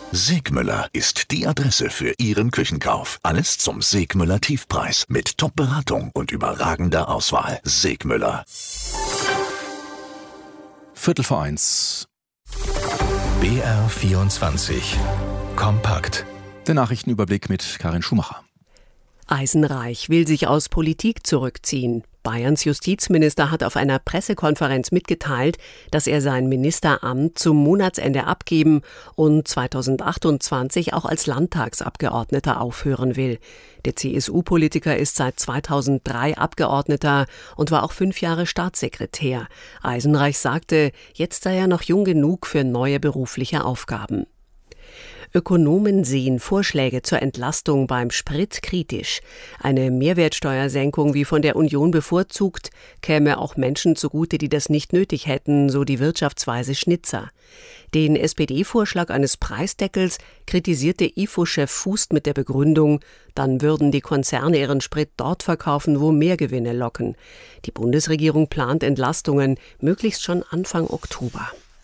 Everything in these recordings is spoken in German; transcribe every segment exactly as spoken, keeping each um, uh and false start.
Segmüller ist die Adresse für Ihren Küchenkauf. Alles zum Segmüller Tiefpreis mit Top-Beratung und überragender Auswahl. Segmüller. Viertel vor eins. B R vierundzwanzig. Kompakt. Der Nachrichtenüberblick mit Karin Schumacher. Eisenreich will sich aus Politik zurückziehen. Bayerns Justizminister hat auf einer Pressekonferenz mitgeteilt, dass er sein Ministeramt zum Monatsende abgeben und zweitausendachtundzwanzig auch als Landtagsabgeordneter aufhören will. Der C S U-Politiker ist seit zweitausenddrei Abgeordneter und war auch fünf Jahre Staatssekretär. Eisenreich sagte, jetzt sei er noch jung genug für neue berufliche Aufgaben. Ökonomen sehen Vorschläge zur Entlastung beim Sprit kritisch. Eine Mehrwertsteuersenkung wie von der Union bevorzugt, käme auch Menschen zugute, die das nicht nötig hätten, so die Wirtschaftsweise Schnitzer. Den S P D-Vorschlag eines Preisdeckels kritisierte I F O-Chef Fußt mit der Begründung, dann würden die Konzerne ihren Sprit dort verkaufen, wo mehr Gewinne locken. Die Bundesregierung plant Entlastungen, möglichst schon Anfang Oktober.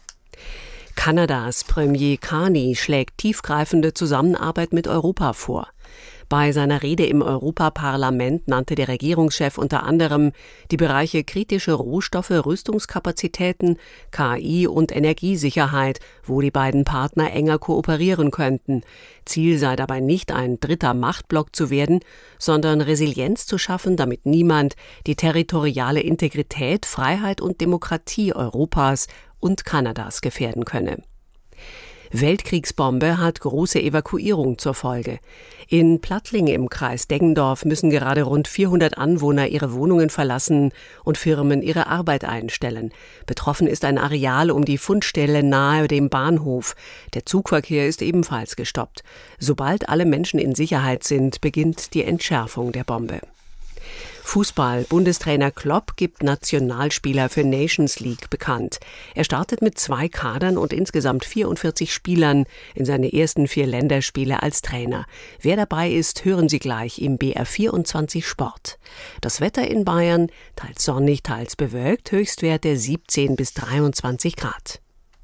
Kanadas Premier Carney schlägt tiefgreifende Zusammenarbeit mit Europa vor. Bei seiner Rede im Europaparlament nannte der Regierungschef unter anderem die Bereiche kritische Rohstoffe, Rüstungskapazitäten, K I und Energiesicherheit, wo die beiden Partner enger kooperieren könnten. Ziel sei dabei nicht, ein dritter Machtblock zu werden, sondern Resilienz zu schaffen, damit niemand die territoriale Integrität, Freiheit und Demokratie Europas und Kanadas gefährden könne. Weltkriegsbombe hat große Evakuierung zur Folge. In Plattling im Kreis Deggendorf müssen gerade rund vierhundert Anwohner ihre Wohnungen verlassen und Firmen ihre Arbeit einstellen. Betroffen ist ein Areal um die Fundstelle nahe dem Bahnhof. Der Zugverkehr ist ebenfalls gestoppt. Sobald alle Menschen in Sicherheit sind, beginnt die Entschärfung der Bombe. Fußball. Bundestrainer Klopp gibt Nationalspieler für Nations League bekannt. Er startet mit zwei Kadern und insgesamt vierundvierzig Spielern in seine ersten vier Länderspiele als Trainer. Wer dabei ist, hören Sie gleich im B R vierundzwanzig Sport. Das Wetter in Bayern, teils sonnig, teils bewölkt, Höchstwerte siebzehn bis dreiundzwanzig Grad.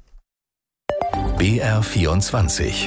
B R vierundzwanzig.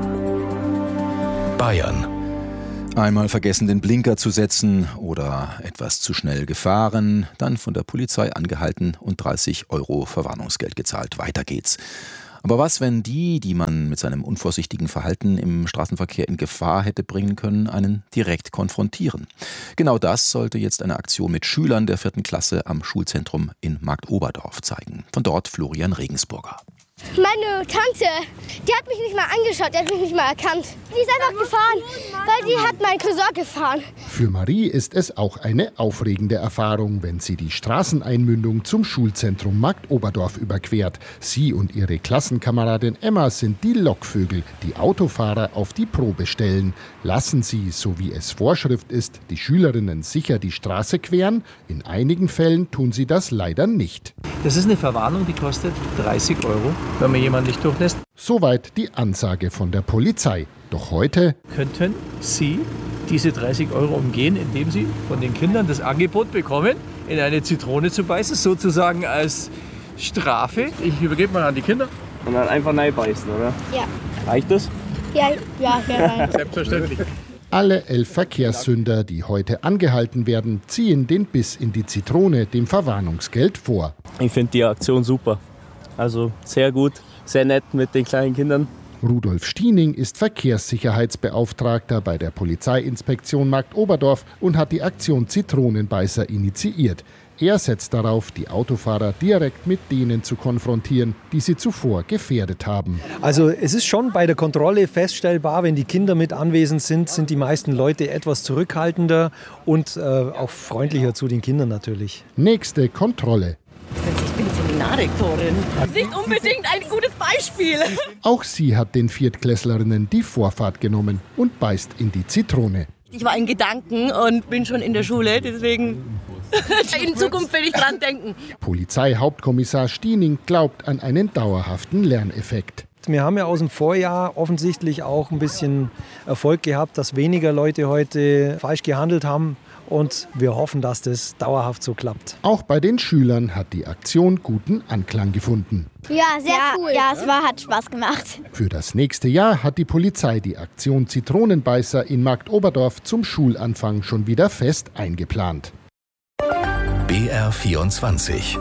Bayern. Einmal vergessen, den Blinker zu setzen oder etwas zu schnell gefahren, dann von der Polizei angehalten und dreißig Euro Verwarnungsgeld gezahlt. Weiter geht's. Aber was, wenn die, die man mit seinem unvorsichtigen Verhalten im Straßenverkehr in Gefahr hätte bringen können, einen direkt konfrontieren? Genau das sollte jetzt eine Aktion mit Schülern der vierten Klasse am Schulzentrum in Marktoberdorf zeigen. Von dort Florian Regensburger. Meine Tante, die hat mich nicht mal angeschaut, die hat mich nicht mal erkannt. Die ist einfach gefahren, weil die hat meinen Cousin gefahren. Für Marie ist es auch eine aufregende Erfahrung, wenn sie die Straßeneinmündung zum Schulzentrum Marktoberdorf überquert. Sie und ihre Klassenkameradin Emma sind die Lockvögel, die Autofahrer auf die Probe stellen. Lassen sie, so wie es Vorschrift ist, die Schülerinnen sicher die Straße queren? In einigen Fällen tun sie das leider nicht. Das ist eine Verwarnung, die kostet dreißig Euro, wenn man jemanden nicht durchlässt. Soweit die Ansage von der Polizei. Doch heute könnten Sie diese dreißig Euro umgehen, indem Sie von den Kindern das Angebot bekommen, in eine Zitrone zu beißen, sozusagen als Strafe. Ich übergebe mal an die Kinder. Und dann einfach reinbeißen, oder? Ja. Reicht das? Ja, ja, ja. Selbstverständlich. Alle elf Verkehrssünder, die heute angehalten werden, ziehen den Biss in die Zitrone, dem Verwarnungsgeld, vor. Ich finde die Aktion super. Also sehr gut, sehr nett mit den kleinen Kindern. Rudolf Stiening ist Verkehrssicherheitsbeauftragter bei der Polizeiinspektion Marktoberdorf und hat die Aktion Zitronenbeißer initiiert. Er setzt darauf, die Autofahrer direkt mit denen zu konfrontieren, die sie zuvor gefährdet haben. Also es ist schon bei der Kontrolle feststellbar, wenn die Kinder mit anwesend sind, sind die meisten Leute etwas zurückhaltender und äh, auch freundlicher zu den Kindern natürlich. Nächste Kontrolle. Ich bin Seminarrektorin. Das ist nicht unbedingt ein gutes Beispiel. Auch sie hat den Viertklässlerinnen die Vorfahrt genommen und beißt in die Zitrone. Ich war in Gedanken und bin schon in der Schule, deswegen in Zukunft will ich dran denken. Polizeihauptkommissar Stiening glaubt an einen dauerhaften Lerneffekt. Wir haben ja aus dem Vorjahr offensichtlich auch ein bisschen Erfolg gehabt, dass weniger Leute heute falsch gehandelt haben. und wir hoffen, dass das dauerhaft so klappt. Auch bei den Schülern hat die Aktion guten Anklang gefunden. Ja, sehr ja, cool. Ja, es war, hat Spaß gemacht. Für das nächste Jahr hat die Polizei die Aktion Zitronenbeißer in Marktoberdorf zum Schulanfang schon wieder fest eingeplant. B R vierundzwanzig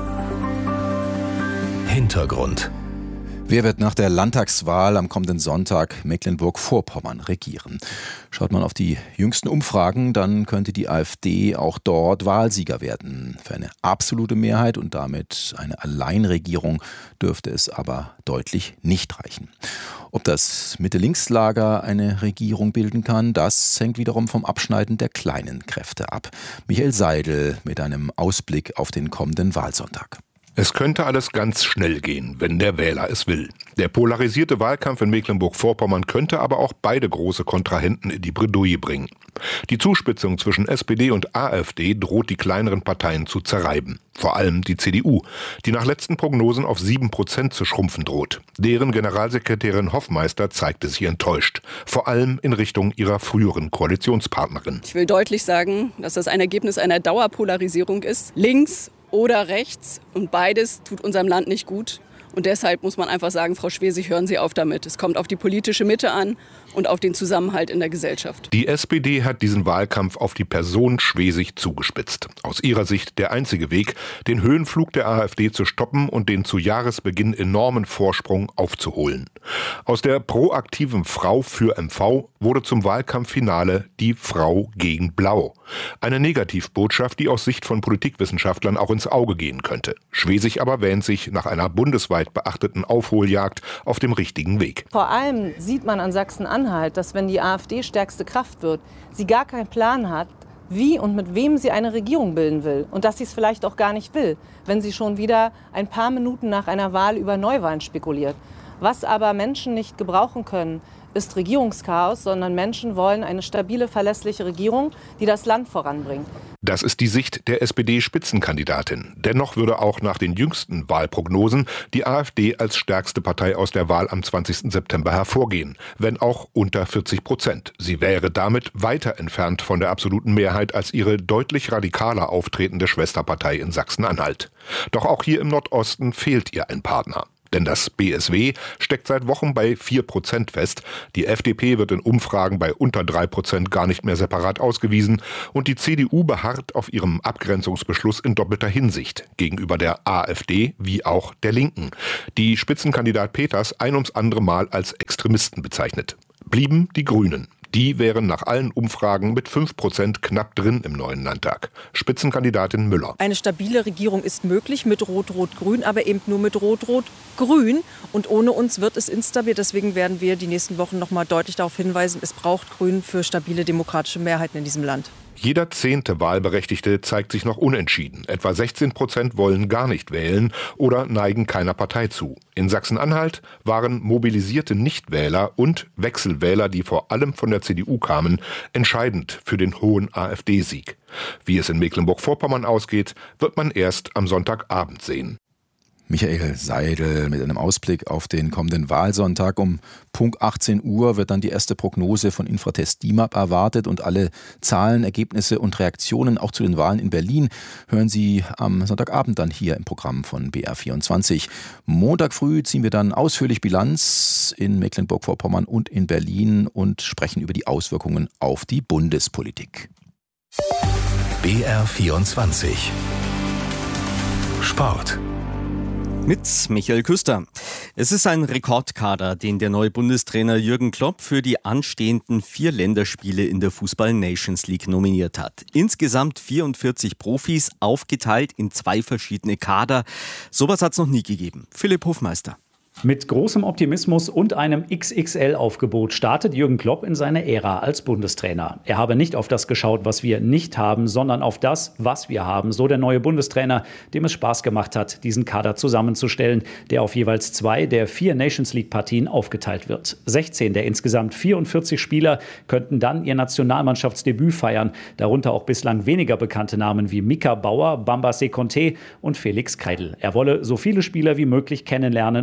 Hintergrund. Wer wird nach der Landtagswahl am kommenden Sonntag Mecklenburg-Vorpommern regieren? Schaut man auf die jüngsten Umfragen, dann könnte die AfD auch dort Wahlsieger werden. Für eine absolute Mehrheit und damit eine Alleinregierung dürfte es aber deutlich nicht reichen. Ob das Mitte-Links-Lager eine Regierung bilden kann, das hängt wiederum vom Abschneiden der kleinen Kräfte ab. Michael Seidel mit einem Ausblick auf den kommenden Wahlsonntag. Es könnte alles ganz schnell gehen, wenn der Wähler es will. Der polarisierte Wahlkampf in Mecklenburg-Vorpommern könnte aber auch beide große Kontrahenten in die Bredouille bringen. Die Zuspitzung zwischen S P D und AfD droht die kleineren Parteien zu zerreiben. Vor allem die C D U, die nach letzten Prognosen auf sieben Prozent zu schrumpfen droht. Deren Generalsekretärin Hoffmeister zeigte sich enttäuscht. Vor allem in Richtung ihrer früheren Koalitionspartnerin. Ich will deutlich sagen, dass das ein Ergebnis einer Dauerpolarisierung ist. Links oder rechts, und beides tut unserem Land nicht gut. Und deshalb muss man einfach sagen, Frau Schwesig, hören Sie auf damit. Es kommt auf die politische Mitte an und auf den Zusammenhalt in der Gesellschaft. Die S P D hat diesen Wahlkampf auf die Person Schwesig zugespitzt. Aus ihrer Sicht der einzige Weg, den Höhenflug der AfD zu stoppen und den zu Jahresbeginn enormen Vorsprung aufzuholen. Aus der proaktiven Frau für M V wurde zum Wahlkampffinale die Frau gegen Blau. Eine Negativbotschaft, die aus Sicht von Politikwissenschaftlern auch ins Auge gehen könnte. Schwesig aber wähnt sich nach einer bundesweit beachteten Aufholjagd auf dem richtigen Weg. Vor allem sieht man an Sachsen-Anhalt, dass wenn die AfD stärkste Kraft wird, sie gar keinen Plan hat, wie und mit wem sie eine Regierung bilden will. Und dass sie es vielleicht auch gar nicht will, wenn sie schon wieder ein paar Minuten nach einer Wahl über Neuwahlen spekuliert. Was aber Menschen nicht gebrauchen können, ist Regierungschaos, sondern Menschen wollen eine stabile, verlässliche Regierung, die das Land voranbringt. Das ist die Sicht der S P D-Spitzenkandidatin. Dennoch würde auch nach den jüngsten Wahlprognosen die AfD als stärkste Partei aus der Wahl am zwanzigsten September hervorgehen, wenn auch unter vierzig Prozent. Sie wäre damit weiter entfernt von der absoluten Mehrheit als ihre deutlich radikaler auftretende Schwesterpartei in Sachsen-Anhalt. Doch auch hier im Nordosten fehlt ihr ein Partner. Denn das B S W steckt seit Wochen bei vier Prozent fest. Die F D P wird in Umfragen bei unter drei Prozent gar nicht mehr separat ausgewiesen. Und die C D U beharrt auf ihrem Abgrenzungsbeschluss in doppelter Hinsicht gegenüber der AfD wie auch der Linken, die Spitzenkandidat Peters ein ums andere Mal als Extremisten bezeichnet. Blieben die Grünen. Die wären nach allen Umfragen mit fünf Prozent knapp drin im neuen Landtag. Spitzenkandidatin Müller. Eine stabile Regierung ist möglich mit Rot-Rot-Grün, aber eben nur mit Rot-Rot-Grün. Und ohne uns wird es instabil. Deswegen werden wir die nächsten Wochen noch mal deutlich darauf hinweisen, es braucht Grün für stabile demokratische Mehrheiten in diesem Land. Jeder zehnte Wahlberechtigte zeigt sich noch unentschieden. Etwa sechzehn Prozent wollen gar nicht wählen oder neigen keiner Partei zu. In Sachsen-Anhalt waren mobilisierte Nichtwähler und Wechselwähler, die vor allem von der C D U kamen, entscheidend für den hohen AfD-Sieg. Wie es in Mecklenburg-Vorpommern ausgeht, wird man erst am Sonntagabend sehen. Michael Seidel mit einem Ausblick auf den kommenden Wahlsonntag. Um Punkt achtzehn Uhr wird dann die erste Prognose von Infratest D I M A P erwartet und alle Zahlen, Ergebnisse und Reaktionen auch zu den Wahlen in Berlin hören Sie am Sonntagabend dann hier im Programm von B R vierundzwanzig. Montag früh ziehen wir dann ausführlich Bilanz in Mecklenburg-Vorpommern und in Berlin und sprechen über die Auswirkungen auf die Bundespolitik. B R vierundzwanzig Sport. Mit Michael Küster. Es ist ein Rekordkader, den der neue Bundestrainer Jürgen Klopp für die anstehenden vier Länderspiele in der Fußball-Nations League nominiert hat. Insgesamt vierundvierzig Profis, aufgeteilt in zwei verschiedene Kader. Sowas hat es noch nie gegeben. Philipp Hofmeister. Mit großem Optimismus und einem X X L-Aufgebot startet Jürgen Klopp in seine Ära als Bundestrainer. Er habe nicht auf das geschaut, was wir nicht haben, sondern auf das, was wir haben. So der neue Bundestrainer, dem es Spaß gemacht hat, diesen Kader zusammenzustellen, der auf jeweils zwei der vier Nations League-Partien aufgeteilt wird. sechzehn der insgesamt vierundvierzig Spieler könnten dann ihr Nationalmannschaftsdebüt feiern. Darunter auch bislang weniger bekannte Namen wie Mika Bauer, Bamba Sekonte und Felix Kreidl. Er wolle so viele Spieler wie möglich kennenlernen und sei begeistert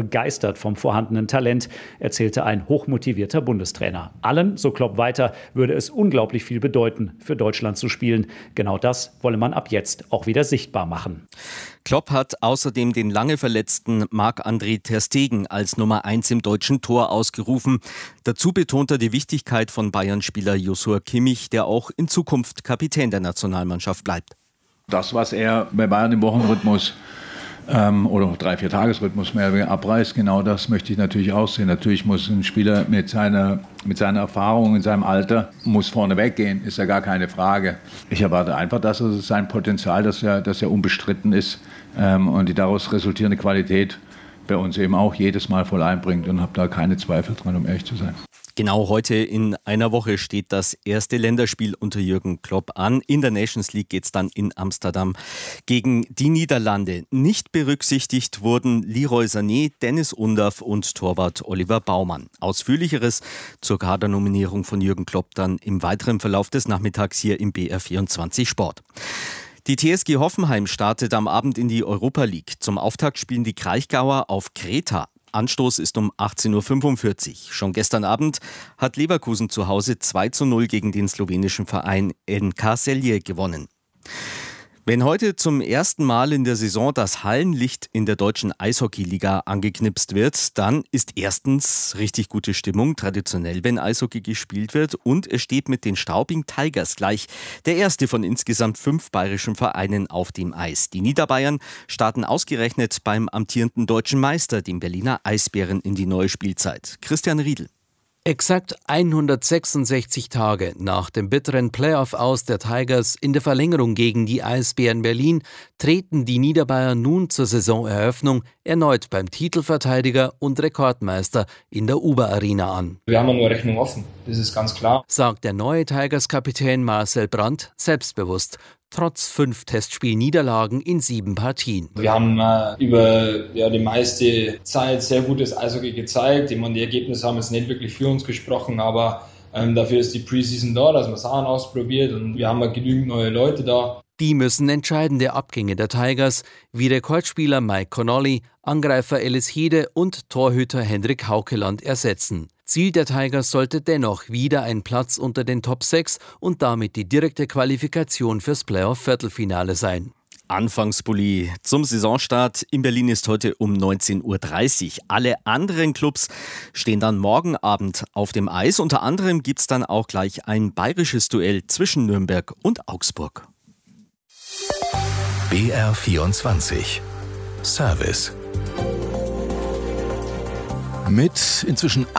begeistert vom vorhandenen Talent, erzählte ein hochmotivierter Bundestrainer. Allen, so Klopp weiter, würde es unglaublich viel bedeuten, für Deutschland zu spielen. Genau das wolle man ab jetzt auch wieder sichtbar machen. Klopp hat außerdem den lange verletzten Marc-André ter Stegen als Nummer eins im deutschen Tor ausgerufen. Dazu betont er die Wichtigkeit von Bayern-Spieler Joshua Kimmich, der auch in Zukunft Kapitän der Nationalmannschaft bleibt. Das, was er bei Bayern im Wochenrhythmus ähm, oder drei, vier Tagesrhythmus mehr oder weniger abreißt, genau das möchte ich natürlich auch sehen. Natürlich muss ein Spieler mit seiner, mit seiner Erfahrung in seinem Alter muss vorne weggehen, ist ja gar keine Frage. Ich erwarte einfach, dass er sein Potenzial, das ja, das ja unbestritten ist, ähm, und die daraus resultierende Qualität bei uns eben auch jedes Mal voll einbringt und habe da keine Zweifel dran, um ehrlich zu sein. Genau heute in einer Woche steht das erste Länderspiel unter Jürgen Klopp an. In der Nations League geht es dann in Amsterdam gegen die Niederlande. Nicht berücksichtigt wurden Leroy Sané, Dennis Undav und Torwart Oliver Baumann. Ausführlicheres zur Kadernominierung von Jürgen Klopp dann im weiteren Verlauf des Nachmittags hier im B R vierundzwanzig Sport. Die T S G Hoffenheim startet am Abend in die Europa League. Zum Auftakt spielen die Kraichgauer auf Kreta. Anstoß ist um achtzehn Uhr fünfundvierzig. Schon gestern Abend hat Leverkusen zu Hause zwei zu null gegen den slowenischen Verein N K Celje gewonnen. Wenn heute zum ersten Mal in der Saison das Hallenlicht in der deutschen Eishockeyliga angeknipst wird, dann ist erstens richtig gute Stimmung, traditionell, wenn Eishockey gespielt wird, und es steht mit den Straubing Tigers gleich der erste von insgesamt fünf bayerischen Vereinen auf dem Eis. Die Niederbayern starten ausgerechnet beim amtierenden deutschen Meister, dem Berliner Eisbären, in die neue Spielzeit. Christian Riedl. Exakt hundertsechsundsechzig Tage nach dem bitteren Playoff-Aus der Tigers in der Verlängerung gegen die Eisbären Berlin treten die Niederbayern nun zur Saisoneröffnung erneut beim Titelverteidiger und Rekordmeister in der Uber Arena an. Wir haben eine Rechnung offen, das ist ganz klar, sagt der neue Tigers-Kapitän Marcel Brandt selbstbewusst. Trotz fünf Testspielniederlagen in sieben Partien. Wir haben äh, über ja, die meiste Zeit sehr gutes Eishockey gezeigt. Ich meine, die Ergebnisse haben jetzt nicht wirklich für uns gesprochen, aber ähm, dafür ist die Preseason da, dass man Sachen ausprobiert, und wir haben ja genügend neue Leute da. Die müssen entscheidende Abgänge der Tigers wie Rekordspieler Mike Connolly, Angreifer Ellis Hede und Torhüter Hendrik Haukeland ersetzen. Ziel der Tigers sollte dennoch wieder ein Platz unter den Top sechs und damit die direkte Qualifikation fürs Playoff-Viertelfinale sein. Anfangspulli zum Saisonstart in Berlin ist heute um neunzehn Uhr dreißig. Alle anderen Clubs stehen dann morgen Abend auf dem Eis. Unter anderem gibt es dann auch gleich ein bayerisches Duell zwischen Nürnberg und Augsburg. B R vierundzwanzig Service. Mit inzwischen